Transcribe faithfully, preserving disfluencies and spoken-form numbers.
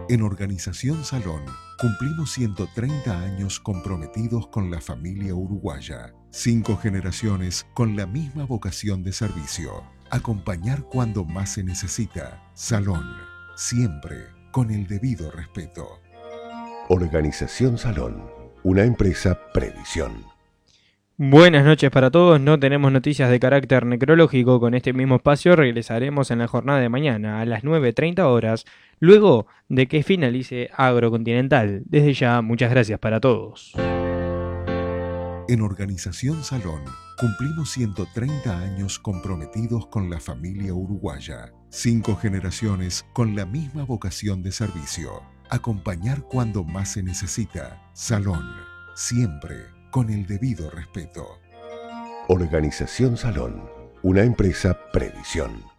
En Organización Salón cumplimos ciento treinta años comprometidos con la familia uruguaya. Cinco generaciones con la misma vocación de servicio. Acompañar cuando más se necesita. Salón, siempre con el debido respeto. Organización Salón, una empresa Previsión. Buenas noches para todos, no tenemos noticias de carácter necrológico. Con este mismo espacio regresaremos en la jornada de mañana a las nueve treinta horas, luego de que finalice Agrocontinental. Desde ya, muchas gracias para todos. En Organización Salón cumplimos ciento treinta años comprometidos con la familia uruguaya. Cinco generaciones con la misma vocación de servicio. Acompañar cuando más se necesita. Salón, siempre con el debido respeto. Organización Salón, una empresa Previsión.